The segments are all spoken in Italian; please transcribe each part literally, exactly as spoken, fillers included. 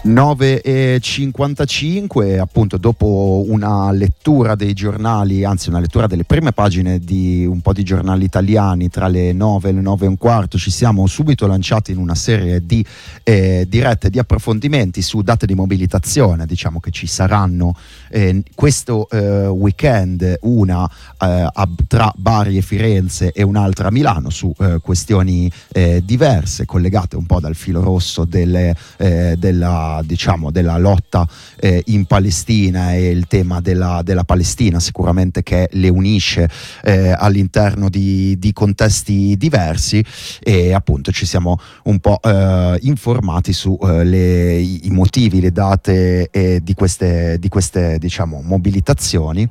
nove e cinquantacinque, appunto dopo una lettura dei giornali, anzi una lettura delle prime pagine di un po' di giornali italiani tra le nove e le nove e un quarto, ci siamo subito lanciati in una serie di eh, dirette di approfondimenti su date di mobilitazione. Diciamo che ci saranno eh, questo eh, weekend, una eh, a, tra Bari e Firenze e un'altra a Milano, su eh, questioni eh, diverse, collegate un po' dal filo rosso delle, eh, della diciamo della lotta eh, in Palestina, e il tema della, della Palestina sicuramente che le unisce eh, all'interno di, di contesti diversi, e appunto ci siamo un po' eh, informati su eh, le, i motivi, le date eh, di queste, di queste diciamo mobilitazioni.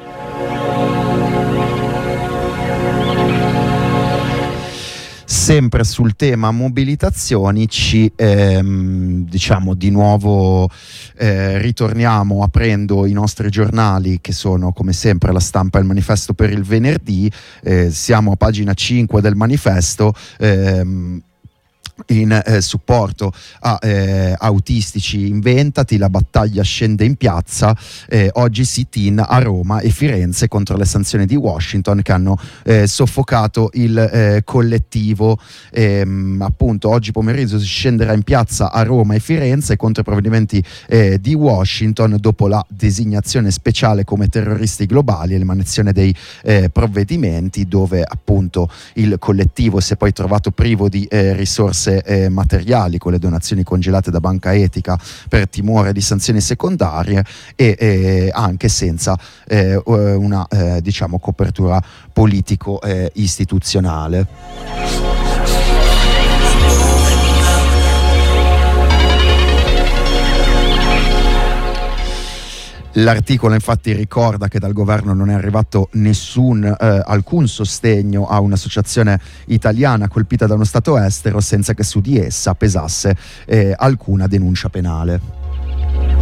Sempre sul tema mobilitazioni ci ehm, diciamo di nuovo eh, ritorniamo aprendo i nostri giornali, che sono come sempre La Stampa e Il Manifesto per il venerdì. Eh, siamo a pagina cinque del Manifesto, ehm, in eh, supporto a eh, autistici. Inventati, la battaglia scende in piazza, eh, oggi sit-in a Roma e Firenze contro le sanzioni di Washington che hanno eh, soffocato il eh, collettivo. Ehm, appunto oggi pomeriggio si scenderà in piazza a Roma e Firenze contro i provvedimenti eh, di Washington dopo la designazione speciale come terroristi globali e l'emanazione dei eh, provvedimenti, dove appunto il collettivo si è poi trovato privo di eh, risorse Eh, materiali, con le donazioni congelate da Banca Etica per timore di sanzioni secondarie, e eh, anche senza eh, una eh, diciamo copertura politico eh, istituzionale. L'articolo infatti ricorda che dal governo non è arrivato nessun eh, alcun sostegno a un'associazione italiana colpita da uno stato estero, senza che su di essa pesasse eh, alcuna denuncia penale.